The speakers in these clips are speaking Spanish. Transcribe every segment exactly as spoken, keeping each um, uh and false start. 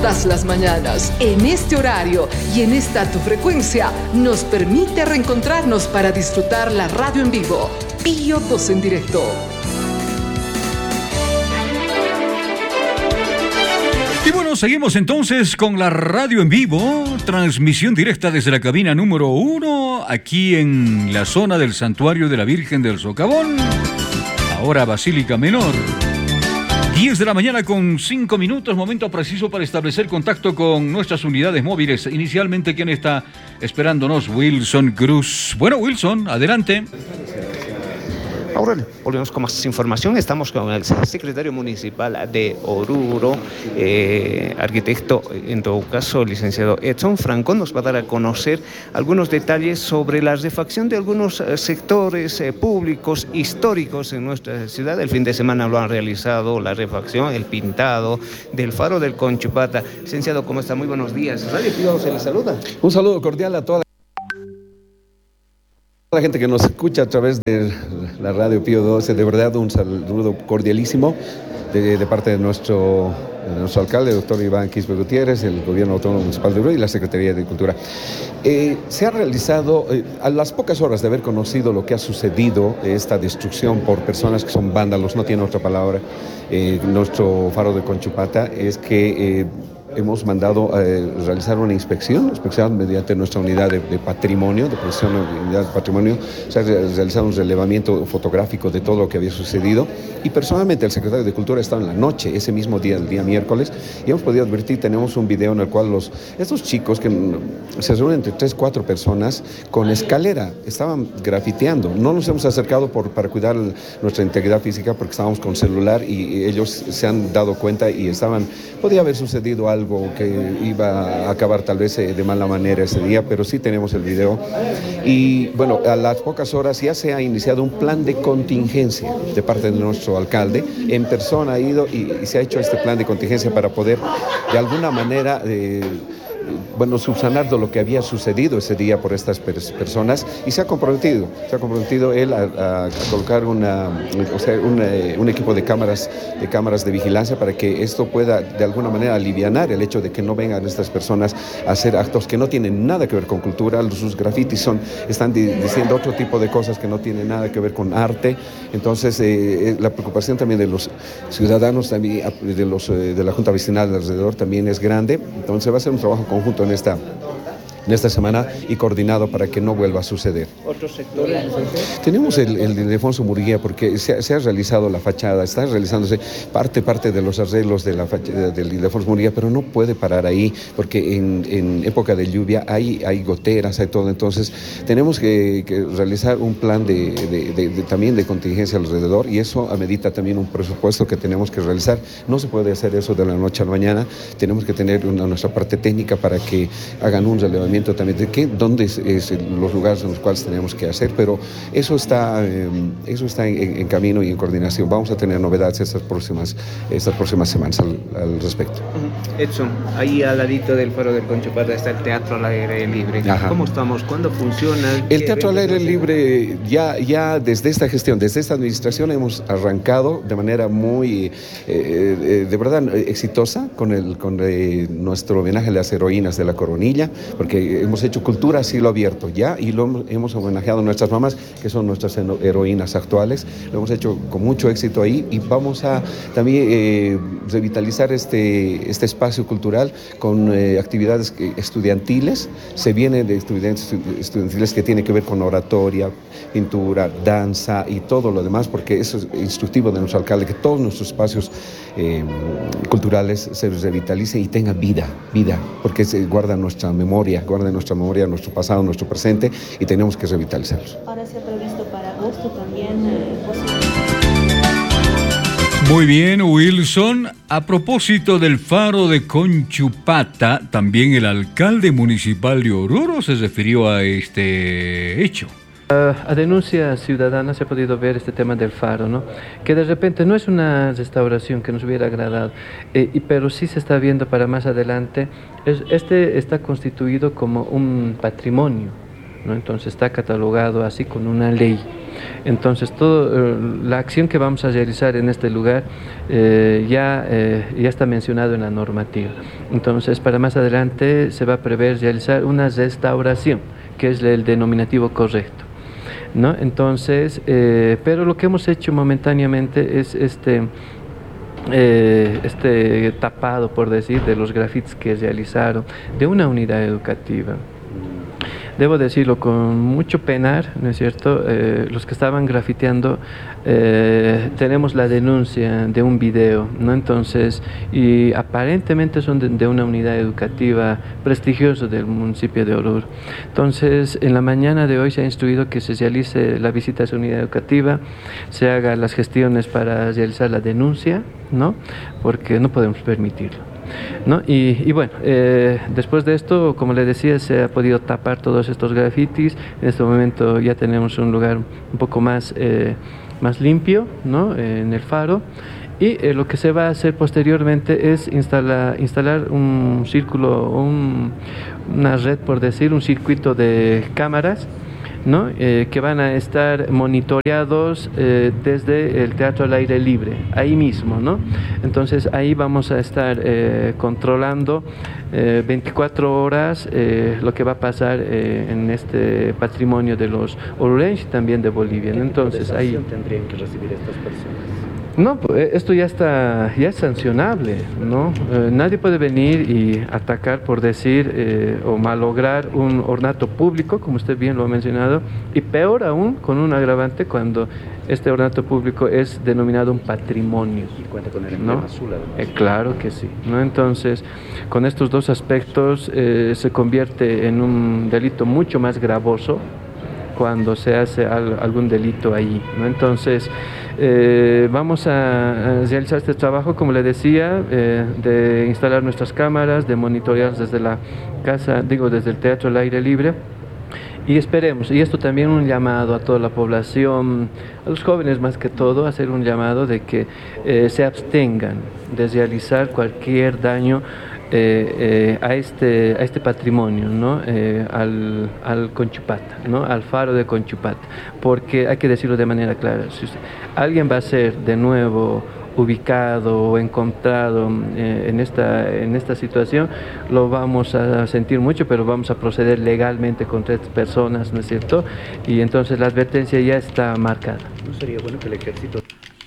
todas las mañanas, en este horario y en esta tu frecuencia, nos permite reencontrarnos para disfrutar la radio en vivo. Pío dos en directo. Y bueno, seguimos entonces con la radio en vivo, transmisión directa desde la cabina número uno, aquí en la zona del Santuario de la Virgen del Socavón, ahora Basílica Menor. diez de la mañana con cinco minutos, momento preciso para establecer contacto con nuestras unidades móviles. Inicialmente, ¿quién está esperándonos? Wilson Cruz. Bueno, Wilson, adelante. Aurelio, volvemos con más información. Estamos con el secretario municipal de Oruro, eh, arquitecto, en todo caso, licenciado Edson Franco. Nos va a dar a conocer algunos detalles sobre la refacción de algunos eh, sectores eh, públicos históricos en nuestra ciudad. El fin de semana lo han realizado, la refacción, el pintado del faro del Conchupata. Licenciado, ¿cómo está? Muy buenos días. Radio Pío se le saluda. Un saludo cordial a toda la gente que nos escucha a través de la radio Pío doce, de verdad un saludo cordialísimo de, de parte de nuestro, de nuestro alcalde, doctor Iván Quispe Gutiérrez, el Gobierno Autónomo Municipal de Oruro y la Secretaría de Cultura. Eh, se ha realizado, eh, a las pocas horas de haber conocido lo que ha sucedido, esta destrucción por personas que son vándalos, no tiene otra palabra, eh, nuestro faro de Conchupata, es que eh, hemos mandado a eh, realizar una inspección, inspección mediante nuestra unidad de, de patrimonio, de protección de unidad de patrimonio. Se ha realizado un relevamiento fotográfico de todo lo que había sucedido y personalmente el secretario de Cultura estaba en la noche, ese mismo día, el día miércoles, y hemos podido advertir, tenemos un video en el cual los, estos chicos que se reúnen entre tres, cuatro personas con escalera, estaban grafiteando. No nos hemos acercado por, para cuidar el, nuestra integridad física porque estábamos con celular y, y ellos se han dado cuenta y estaban, podía haber sucedido algo algo que iba a acabar tal vez de mala manera ese día, pero sí tenemos el video. Y bueno, a las pocas horas ya se ha iniciado un plan de contingencia de parte de nuestro alcalde. En persona ha ido y, y se ha hecho este plan de contingencia para poder de alguna manera eh, bueno, subsanar de lo que había sucedido ese día por estas pers- personas y se ha comprometido, se ha comprometido él a, a, a colocar una, o sea, un, eh, un equipo de cámaras, de cámaras de vigilancia para que esto pueda de alguna manera alivianar el hecho de que no vengan estas personas a hacer actos que no tienen nada que ver con cultura. Sus grafitis son, están di- diciendo otro tipo de cosas que no tienen nada que ver con arte. Entonces eh, la preocupación también de los ciudadanos, también de, los, eh, de la Junta Vecinal de alrededor también es grande. Entonces va a ser un trabajo conjunto en esta, en esta semana y coordinado para que no vuelva a suceder. ¿Otros sectores? Tenemos el, el de Ildefonso Murguía porque se ha, se ha realizado la fachada, está realizándose parte, parte de los arreglos de la fachada del Ildefonso Murguía, pero no puede parar ahí porque en, en época de lluvia hay, hay goteras, hay todo. Entonces tenemos que, que realizar un plan de, de, de, de, también de contingencia alrededor y eso amerita también un presupuesto que tenemos que realizar. No se puede hacer eso de la noche a la mañana, tenemos que tener una, nuestra parte técnica para que hagan un relevamiento también de qué, dónde es, es los lugares en los cuales tenemos que hacer, pero eso está, eh, eso está en, en camino y en coordinación. Vamos a tener novedades estas próximas, estas próximas semanas al, al respecto. Edson, ahí al ladito del faro del Conchupata está el Teatro al Aire Libre. Ajá. ¿Cómo estamos? ¿Cuándo funciona? El Teatro al Aire Libre ya, ya desde esta gestión, desde esta administración hemos arrancado de manera muy, eh, eh, de verdad, exitosa con, el, con eh, nuestro homenaje a las heroínas de la Coronilla, porque hemos hecho cultura a cielo abierto ya y lo hemos homenajeado a nuestras mamás, que son nuestras heroínas actuales. Lo hemos hecho con mucho éxito ahí y vamos a también eh, revitalizar este, este espacio cultural con eh, actividades estudiantiles. Se vienen de estudiantes estudiantiles que tienen que ver con oratoria, pintura, danza y todo lo demás, porque eso es instructivo de nuestro alcalde, que todos nuestros espacios eh, culturales se revitalicen y tengan vida, vida, porque se guarda nuestra memoria, guarda nuestra memoria, nuestro pasado, nuestro presente y tenemos que revitalizarlos. Ahora se ha previsto para agosto también. Eh, Muy bien, Wilson. A propósito del faro de Conchupata, también el alcalde municipal de Oruro se refirió a este hecho. Uh, a denuncia ciudadana se ha podido ver este tema del faro, ¿no? Que de repente no es una restauración que nos hubiera agradado, eh, y, pero sí se está viendo para más adelante. Es, este está constituido como un patrimonio ¿no? Entonces está catalogado así con una ley. Entonces, toda la acción que vamos a realizar en este lugar eh, ya, eh, ya está mencionado en la normativa. Entonces, para más adelante se va a prever realizar una restauración, que es el denominativo correcto, ¿no? Entonces, eh, pero lo que hemos hecho momentáneamente es este... Eh, este tapado, por decir, de los grafitis que realizaron de una unidad educativa. Debo decirlo con mucho penar, ¿no es cierto? Eh, los que estaban grafiteando, eh, tenemos la denuncia de un video, ¿no? Entonces, y aparentemente son de, de una unidad educativa prestigiosa del municipio de Oruro. Entonces, en la mañana de hoy se ha instruido que se realice la visita a esa unidad educativa, se haga las gestiones para realizar la denuncia, ¿no? Porque no podemos permitirlo, ¿no? Y, y bueno, eh, después de esto, como les decía, se ha podido tapar todos estos grafitis. En este momento ya tenemos un lugar un poco más, eh, más limpio, ¿no? Eh, en el faro. Y eh, lo que se va a hacer posteriormente es instala, instalar un círculo, un, una red, por decir, un circuito de cámaras, ¿no? Eh, que van a estar monitoreados eh, desde el teatro al aire libre, ahí mismo, ¿no? Entonces ahí vamos a estar eh, controlando eh, veinticuatro horas eh, lo que va a pasar eh, en este patrimonio de los orurenses y también de Bolivia, ¿no? Entonces ahí tendrían que recibir estas personas. No, esto ya está, ya es sancionable, ¿no? Eh, nadie puede venir y atacar, por decir, eh, o malograr un ornato público, como usted bien lo ha mencionado, y peor aún, con un agravante cuando este ornato público es denominado un patrimonio. Y cuenta con el emblema, ¿no? Azul, además. Eh, claro que sí, ¿no? Entonces, con estos dos aspectos eh, se convierte en un delito mucho más gravoso cuando se hace al, algún delito ahí, ¿no? Entonces, eh, vamos a, a realizar este trabajo, como le decía, eh, de instalar nuestras cámaras, de monitorear desde la casa, digo, desde el teatro al aire libre. Y esperemos, y esto también un llamado a toda la población, a los jóvenes más que todo, hacer un llamado de que eh, se abstengan de realizar cualquier daño Eh, eh, a, este, a este patrimonio, ¿no? eh, al, al Conchupata, ¿no? Al faro de Conchupata, porque hay que decirlo de manera clara, si usted, alguien va a ser de nuevo ubicado o encontrado eh, en, esta, en esta situación, lo vamos a sentir mucho, pero vamos a proceder legalmente contra estas personas, ¿no es cierto? Y entonces la advertencia ya está marcada. ¿No sería bueno que el ejército...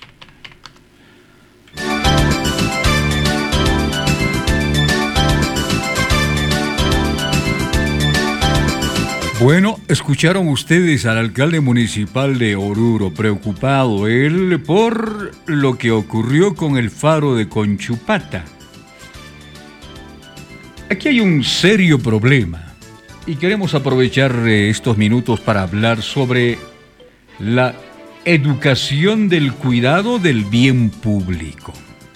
Bueno, escucharon ustedes al alcalde municipal de Oruro, preocupado él por lo que ocurrió con el faro de Conchupata. Aquí hay un serio problema y queremos aprovechar estos minutos para hablar sobre la educación del cuidado del bien público.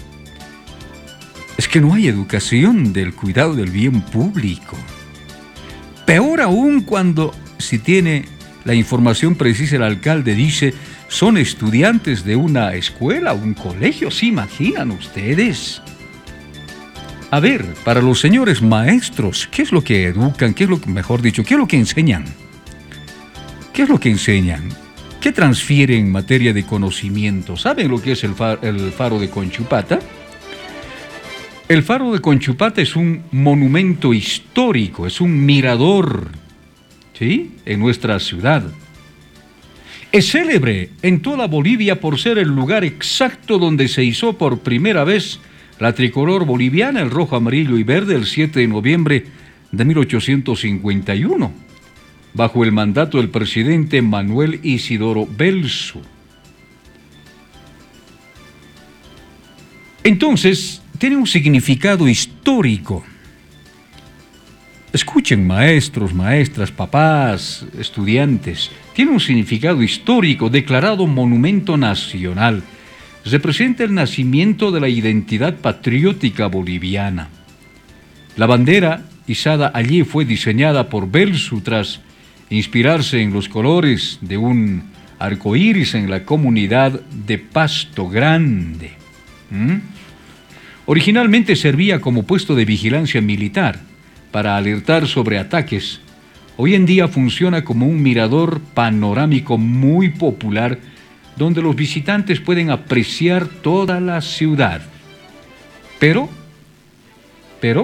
Es que no hay educación del cuidado del bien público. Peor aún cuando, si tiene la información precisa, el alcalde dice, son estudiantes de una escuela, un colegio, ¿se imaginan ustedes? A ver, para los señores maestros, ¿qué es lo que educan? ¿Qué es lo que, mejor dicho, qué es lo que enseñan? ¿Qué es lo que enseñan? ¿Qué transfieren en materia de conocimiento? ¿Saben lo que es el faro, el faro de Conchupata? El faro de Conchupata es un monumento histórico, es un mirador, ¿sí?, en nuestra ciudad. Es célebre en toda Bolivia por ser el lugar exacto donde se izó por primera vez la tricolor boliviana, el rojo, amarillo y verde, el siete de noviembre de mil ochocientos cincuenta y uno, bajo el mandato del presidente Manuel Isidoro Belzu. Entonces, tiene un significado histórico. Escuchen, maestros, maestras, papás, estudiantes. Tiene un significado histórico declarado monumento nacional. Representa el nacimiento de la identidad patriótica boliviana. La bandera izada allí fue diseñada por Belzu tras inspirarse en los colores de un arco iris en la comunidad de Pasto Grande. ¿Mm? Originalmente servía como puesto de vigilancia militar para alertar sobre ataques Hoy en día funciona como un mirador panorámico muy popular donde los visitantes pueden apreciar toda la ciudad. Pero, pero,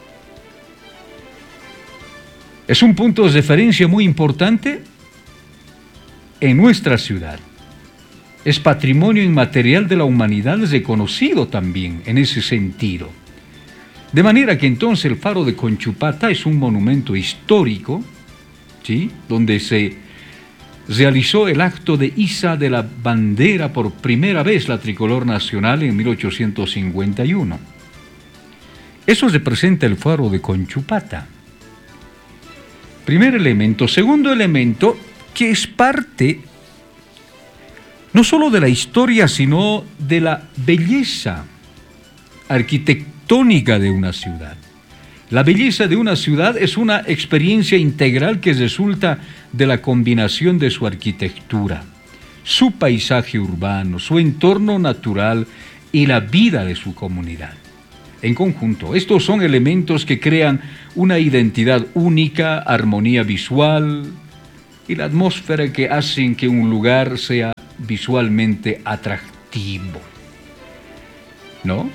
es un punto de referencia muy importante en nuestra ciudad. Es patrimonio inmaterial de la humanidad, reconocido también en ese sentido. De manera que entonces el Faro de Conchupata es un monumento histórico, ¿sí?, donde se realizó el acto de iza de la bandera por primera vez, la tricolor nacional, en mil ochocientos cincuenta y uno. Eso representa el Faro de Conchupata. Primer elemento. Segundo elemento, que es parte no solo de la historia, sino de la belleza arquitectónica de una ciudad. La belleza de una ciudad es una experiencia integral que resulta de la combinación de su arquitectura, su paisaje urbano, su entorno natural y la vida de su comunidad. En conjunto, estos son elementos que crean una identidad única, armonía visual y la atmósfera que hacen que un lugar sea visualmente atractivo, ¿no?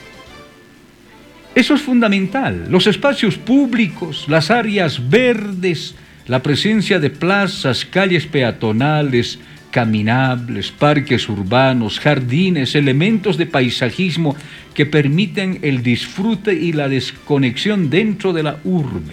Eso es fundamental. Los espacios públicos, las áreas verdes, la presencia de plazas, calles peatonales, caminables, parques urbanos, jardines, elementos de paisajismo que permiten el disfrute y la desconexión dentro de la urbe.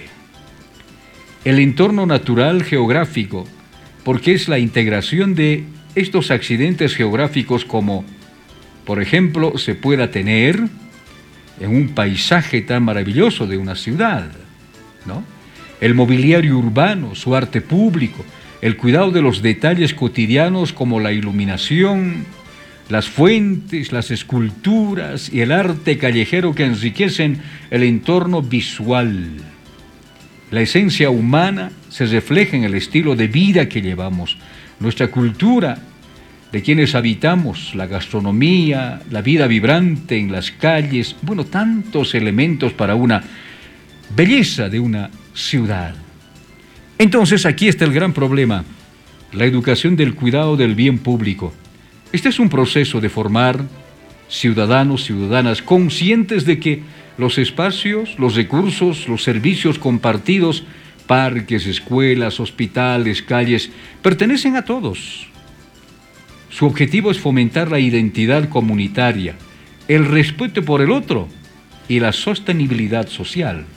El entorno natural geográfico, porque es la integración de estos accidentes geográficos como, por ejemplo, se pueda tener en un paisaje tan maravilloso de una ciudad, ¿no? El mobiliario urbano, su arte público, el cuidado de los detalles cotidianos como la iluminación, las fuentes, las esculturas y el arte callejero que enriquecen el entorno visual. La esencia humana se refleja en el estilo de vida que llevamos, nuestra cultura, de quienes habitamos, la gastronomía, la vida vibrante en las calles, bueno, tantos elementos para una belleza de una ciudad. Entonces aquí está el gran problema, la educación del cuidado del bien público. Este es un proceso de formar ciudadanos, ciudadanas conscientes de que los espacios, los recursos, los servicios compartidos, parques, escuelas, hospitales, calles, pertenecen a todos. Su objetivo es fomentar la identidad comunitaria, el respeto por el otro y la sostenibilidad social.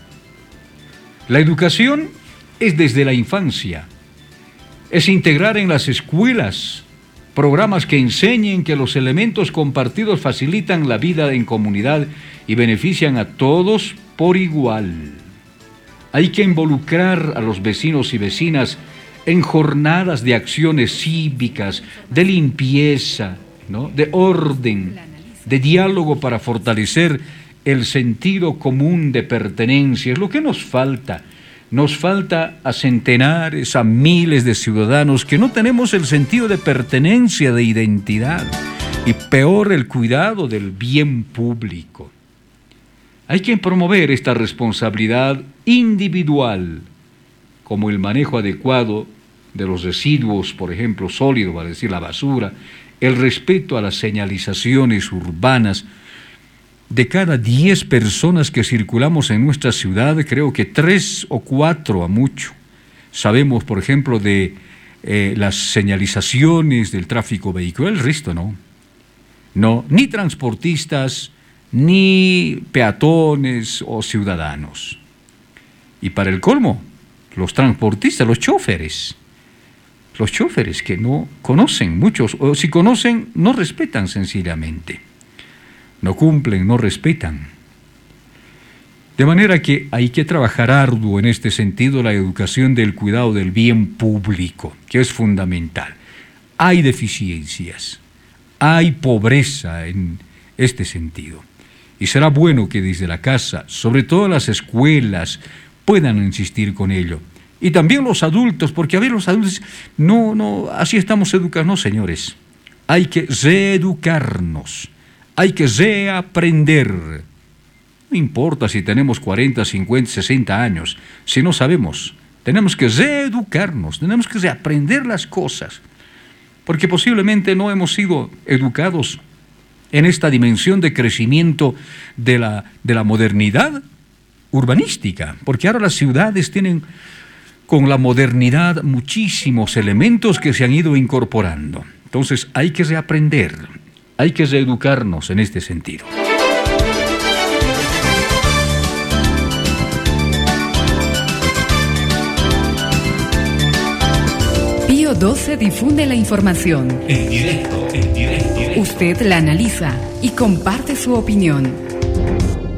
La educación es desde la infancia. Es integrar en las escuelas programas que enseñen que los elementos compartidos facilitan la vida en comunidad y benefician a todos por igual. Hay que involucrar a los vecinos y vecinas en jornadas de acciones cívicas, de limpieza, ¿no?, de orden, de diálogo para fortalecer el sentido común de pertenencia. Es lo que nos falta. Nos falta a centenares, a miles de ciudadanos que no tenemos el sentido de pertenencia, de identidad, y peor, el cuidado del bien público. Hay que promover esta responsabilidad individual, como el manejo adecuado de los residuos, por ejemplo, sólidos, vale decir, la basura, el respeto a las señalizaciones urbanas. De cada diez personas que circulamos en nuestra ciudad, creo que tres o cuatro a mucho sabemos, por ejemplo, de eh, las señalizaciones del tráfico vehicular, el resto no. No, ni transportistas, ni peatones o ciudadanos. Y para el colmo, los transportistas, los choferes, los choferes que no conocen, muchos, o si conocen, no respetan sencillamente. No cumplen, no respetan. De manera que hay que trabajar arduo en este sentido la educación del cuidado del bien público, que es fundamental. Hay deficiencias, hay pobreza en este sentido. Y será bueno que desde la casa, sobre todo las escuelas, puedan insistir con ello. Y también los adultos, porque a ver, los adultos, no, no, así estamos educados, no, señores. Hay que reeducarnos. Hay que reaprender. No importa si tenemos cuarenta, cincuenta, sesenta años, si no sabemos, Tenemos que reeducarnos, tenemos que reaprender las cosas, porque posiblemente no hemos sido educados en esta dimensión de crecimiento de la, de la modernidad urbanística, porque ahora las ciudades tienen con la modernidad muchísimos elementos que se han ido incorporando. Entonces hay que reaprender, hay que reeducarnos en este sentido. Pío doce difunde la información. En directo, en directo. Usted la analiza y comparte su opinión.